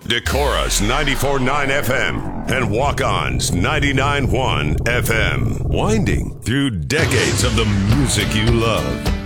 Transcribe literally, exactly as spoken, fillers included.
Decorah's ninety-four point nine F M and Walk-On's ninety-nine point one F M. Winding through decades of the music you love.